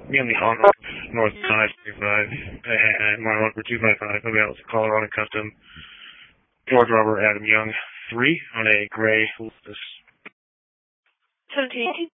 Me on the on north side, 35, and my one for 255, available to Colorado Custom, George Robert Adam Young, 3 on a gray Lotus. 1718.